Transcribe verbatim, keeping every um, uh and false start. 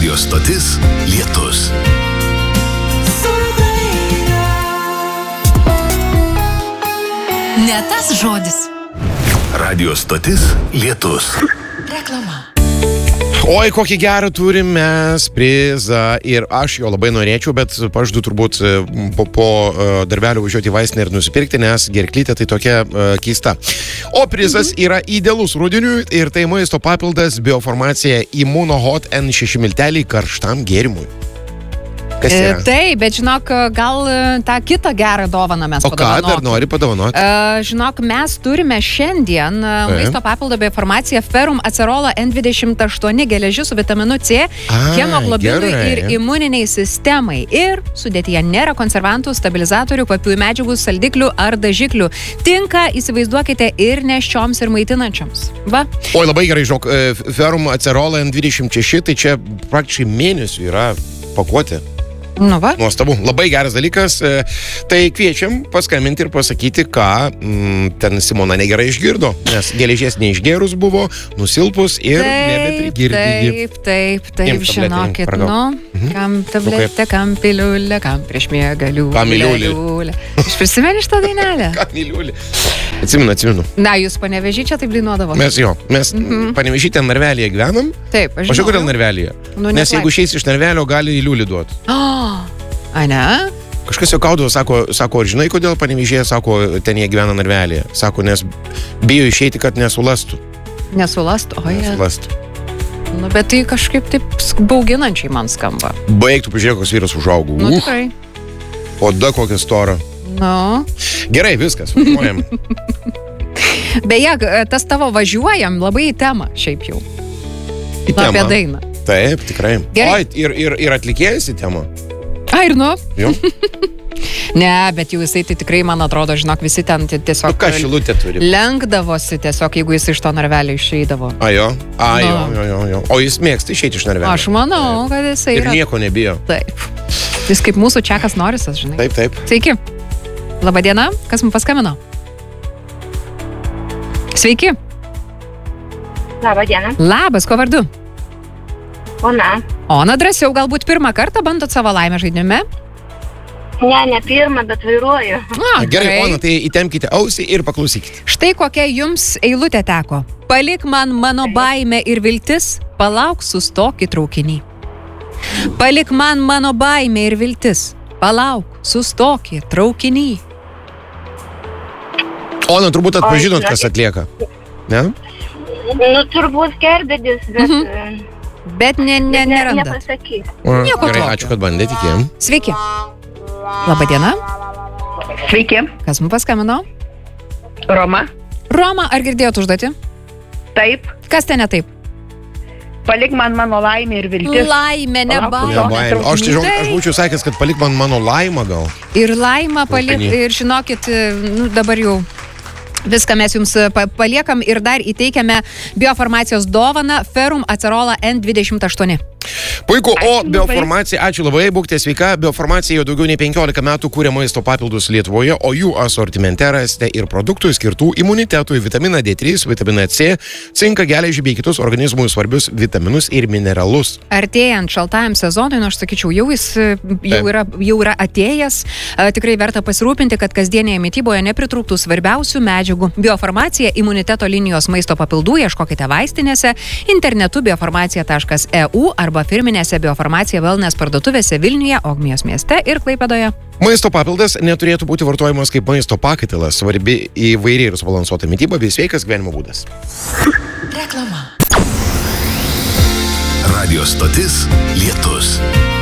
Radio stotis Lietus. Ne tas žodis. Radio stotis Lietus. Reklama. Oi, kokį gerą turim mes prizą ir aš jo labai norėčiau, bet pažadu turbūt po, po darbelio važiuoti į vaistinę ir nusipirkti, nes gerklytė tai tokia uh, keista. O prizas mhm. yra idealus rudeniui ir tai maisto papildas bioformacija Immunohot N šeši milteliai karštam gėrimui. Kas yra? Taip, bet žinok, gal tą kitą gerą dovaną mes o padovanotum. O ką dar nori padovanoti? Uh, žinok, mes turime šiandien uh, maisto papildo bioformaciją Ferrum Acerola N dvidešimt aštuoni geležis su vitaminu C, A, hemoglobinui gerai. Ir imuniniai sistemai. Ir sudėtyje nėra konservantų, stabilizatorių, kvapiųjų medžiagų, saldiklių ar dažiklių. Tinka, įsivaizduokite, ir nėščioms ir maitinančioms. Va. Oi, labai gerai, žinok, Ferrum Acerola N dvidešimt šeši, tai čia praktiškai mėnesių yra pakuotė. Nu va. Nuostabu, labai geras dalykas. Tai kviečiam paskambinti ir pasakyti, ką m, ten Simona negerai išgirdo, nes geležies neišgerus buvo, nusilpus ir nebeprigirdi. Taip, taip, taip, taip, žinokit, nu, mhm. kam tabletė, kam piliulė, kam prieš miegą liūlė. Kam liūlė. Aš prisimeni šitą dainelę? Kam liūlė. Atsimenu, atsimenu. Na, jūs Panevėžy čia taip dainuodavo? Mes jo, mes mhm. Panevėžy ten Narvelyje gyvenam. Taip, aš žinau. O čia kodėl Narvelyje? Nu, nes jeigu išeis iš Narvelio, gali į liūlį duoti. Oh. A, ne? Kažkas jau kaudavo, sako, sako, ar žinai, kodėl Panevėžyje, sako, ten jie gyvena Narvelyje. Sako, nes bijo išeiti, kad nesulastų. Nesulastų? O, jie. Nesulastų. Nu, bet tai kažkaip taip bauginančiai man skamba. Baig, tu pažiūrėk, koks vyras užaugo. Nu, tikrai. Oda kokia stora. Nu. Gerai, viskas, važiuojam. Beje, tas tavo važiuojam labai į temą, šiaip jau. Į temą. Apie dainą. Taip, tikrai. Gerai. O, ir, ir, ir atlikėjas į temą. Ai, ir nu? Jo. Ne, bet jau jisai tai tikrai, man atrodo, žinok, visi ten tiesiog... Nu, ką šilutė turi? Lenkdavosi tiesiog, jeigu jis iš to Narvelio išeidavo. A, jo? A, nu. jo, jo, jo, jo. O jis mėgsta išeiti iš Narvelio. Aš manau, kad jisai ir yra... Ir nieko nebijo. Taip. Jis kaip mūsų Čekas Norisas, žinai. Taip, taip. Sveiki. Labadiena, kas mums paskambino? Sveiki. Labadiena. Labas, ko vardu? Ona. Ona, drąsiau, galbūt pirmą kartą bandot savo laimę žaidime? Ne, ne pirmą, bet vairuoju. A, gerai, gerai, Ona, tai įtempkite ausį ir paklausykite. Štai kokia jums eilutė teko. Palik man mano baimę ir viltis, palauk, sustok į traukinį. Palik man mano baimę ir viltis, palauk, sustok į traukinį. Ona, turbūt atpažinot, kas atlieka. Ne? Nu, turbūt Kerbedis, bet... Mhm. Bet ne, ne, nerandat. Nepasakys. Nieko gerai, tokio. ačiū, kad bandė, tikėjom. Sveiki. Labadiena. Sveiki. Kas mums paskambino? Roma. Roma, ar girdėjot užduotį? Taip. Kas ten ne taip? Palik man mano laimę ir viltis. Laimė, ne baimė. O aš, žinau, aš būčiau sakęs, kad palik man mano laimą gal. Ir laimą palik, ir žinokit, nu, dabar jau viską mes jums paliekam ir dar įteikiame biofarmacijos dovaną Ferrum Acerola N dvidešimt aštuoni. Puiku, o biofarmacija, ačiū labai, būkite sveika. Biofarmacija jau daugiau nei penkiolika metų kūrė maisto papildus Lietuvoje, o jų asortimente rasite ir produktų skirtų imunitetui, vitaminą D trys, vitaminą C, cinką, geležį bei kitus organizmui svarbius vitaminus ir mineralus. Artėjant šaltajam sezonui, nu aš sakyčiau, jau jis jau yra, jau yra atėjęs. Tikrai verta pasirūpinti, kad kasdienėje mityboje nepritrūktų svarbiausių medžiagų. Biofarmacija imuniteto linijos maisto papildų ieškokite vaistinėse, internetu biofarmacija taškas e u arba firminėse biofarmacija wellness parduotuvėse Vilniuje, Ogmijos mieste ir Klaipėdoje. Maisto papildas neturėtų būti vartojamas kaip maisto pakaitalas, svarbi įvairi ir subalansuota mityba bei sveikas gyvenimo būdas. Reklama. Radio stotis Lietus.